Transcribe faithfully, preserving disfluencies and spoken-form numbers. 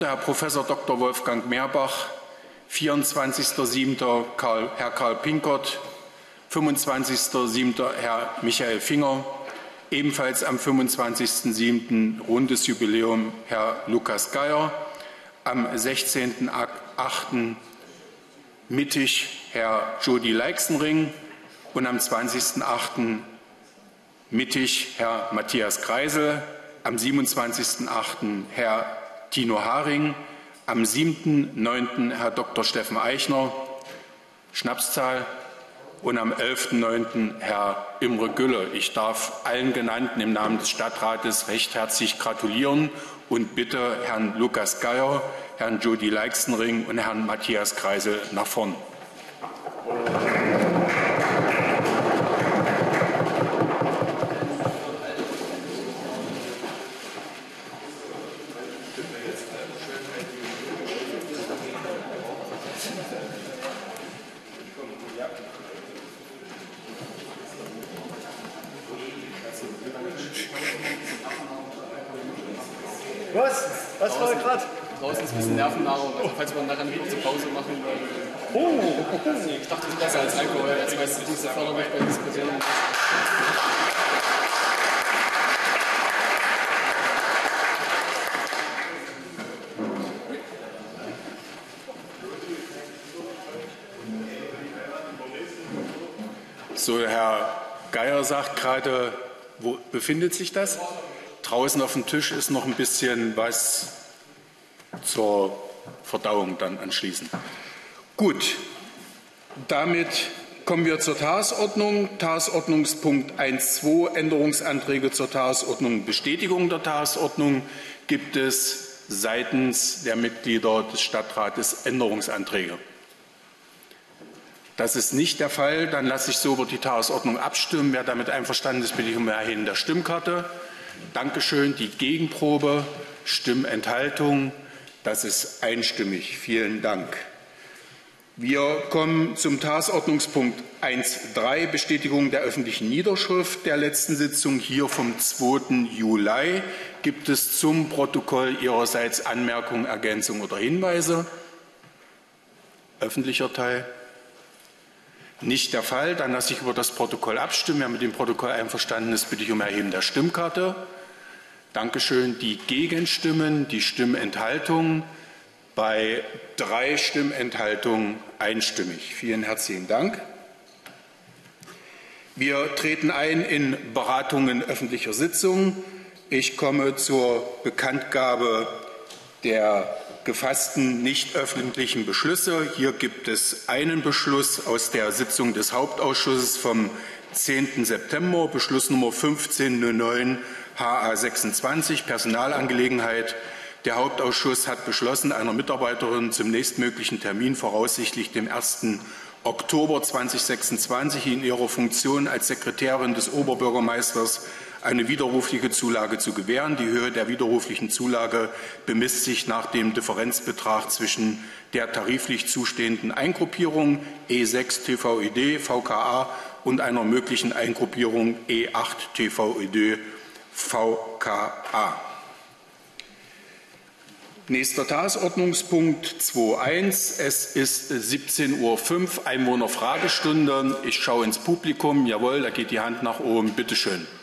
Herr Professor Doktor Wolfgang Meerbach, vierundzwanzigster siebter Herr Karl Pinkert, fünfundzwanzigster siebter Herr Michael Finger, ebenfalls am fünfundzwanzigsten siebten rundes Jubiläum Herr Lukas Geier, am sechzehnten achten mittig Herr Jody Leixenring und am zwanzigsten achten mittig Herr Matthias Kreisel, am siebenundzwanzigsten achten Herr Tino Haring, am siebten neunten Herr Doktor Steffen Eichner, Schnapszahl, und am elften neunten Herr Imre Gülle. Ich darf allen Genannten im Namen des Stadtrates recht herzlich gratulieren und bitte Herrn Lukas Geier, Herrn Jody Leixenring und Herrn Matthias Kreisel nach vorn. Was? Was war gerade? Draußen ist ein bisschen Nervennahrung, also falls wir nachher eine kurze Pause machen wollen. Oh, ich dachte, das ist besser als Alkohol, als weißt du, diese Förderung bei Diskussionen. So, Herr Geier sagt gerade, wo befindet sich das? Draußen auf dem Tisch ist noch ein bisschen was zur Verdauung dann anschließend. Gut, damit kommen wir zur Tagesordnung. Tagesordnungspunkt eins Punkt zwei, Änderungsanträge zur Tagesordnung, Bestätigung der Tagesordnung. Gibt es seitens der Mitglieder des Stadtrates Änderungsanträge? Das ist nicht der Fall. Dann lasse ich so über die Tagesordnung abstimmen. Wer damit einverstanden ist, bitte ich um Erheben der Stimmkarte. Dankeschön. Die Gegenprobe, Stimmenthaltung, das ist einstimmig. Vielen Dank. Wir kommen zum Tagesordnungspunkt eins Punkt drei, Bestätigung der öffentlichen Niederschrift der letzten Sitzung hier vom zweiten Juli. Gibt es zum Protokoll Ihrerseits Anmerkungen, Ergänzungen oder Hinweise? Öffentlicher Teil? Nicht der Fall. Dann lasse ich über das Protokoll abstimmen. Wer mit dem Protokoll einverstanden ist, bitte ich um Erheben der Stimmkarte. Dankeschön. Die Gegenstimmen, die Stimmenthaltung, bei drei Stimmenthaltungen einstimmig. Vielen herzlichen Dank. Wir treten ein in Beratungen öffentlicher Sitzungen. Ich komme zur Bekanntgabe der gefassten nicht öffentlichen Beschlüsse. Hier gibt es einen Beschluss aus der Sitzung des Hauptausschusses vom zehnten September, Beschluss Nummer fünfzehn null neun H A sechsundzwanzig, Personalangelegenheit. Der Hauptausschuss hat beschlossen, einer Mitarbeiterin zum nächstmöglichen Termin, voraussichtlich dem ersten Oktober zweitausendsechsundzwanzig, in ihrer Funktion als Sekretärin des Oberbürgermeisters eine widerrufliche Zulage zu gewähren. Die Höhe der widerruflichen Zulage bemisst sich nach dem Differenzbetrag zwischen der tariflich zustehenden Eingruppierung E sechs T V I D V K A und einer möglichen Eingruppierung E acht T V I D V K A. Nächster Tagesordnungspunkt zwei Punkt eins. Es ist siebzehn Uhr fünf, Einwohnerfragestunde. Ich schaue ins Publikum. Jawohl, da geht die Hand nach oben. Bitte schön.